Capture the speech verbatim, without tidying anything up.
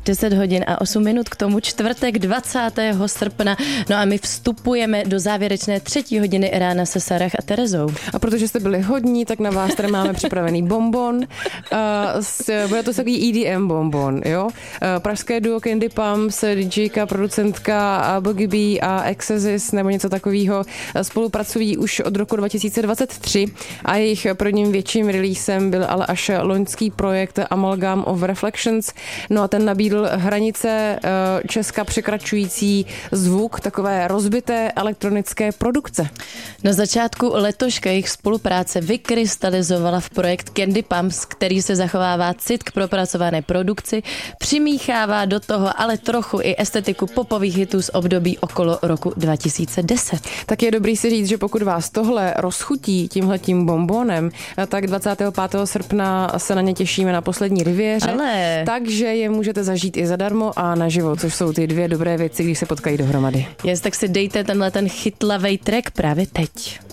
deset hodin a osm minut, k tomu čtvrtek dvacátého srpna. No a my vstupujeme do závěrečné třetí hodiny rána se Sarah a Terezou. A protože jste byli hodní, tak na vás tady máme připravený bonbon. Uh, s, bude to takový E D M bonbon, jo? Uh, pražské duo Candy Pumps, DJka, producentka Boogie B a Exesis nebo něco takového spolupracují už od roku dva tisíce dvacet tři a jejich prvním větším releasem byl ale až loňský projekt Amalgam of Reflections. No a ten nabídl hranice Česka překračující zvuk takové rozbité elektronické produkce. Na začátku letoška jejich spolupráce vykrystalizovala v projekt Candy Pumps, který se zachovává cit k propracované produkci, přimíchává do toho ale trochu i estetiku popových hitů z období okolo roku dva tisíce deset. Tak je dobrý si říct, že pokud vás tohle rozchutí tímhletím bonbonem, tak dvacátého pátého srpna se na ně těšíme na poslední riviéře. Ale... Takže je můžete zažít i zadarmo a naživo, což jsou ty dvě dobré věci, když se potkají dohromady. Jest, tak si dejte tenhle ten chytlavej track právě teď.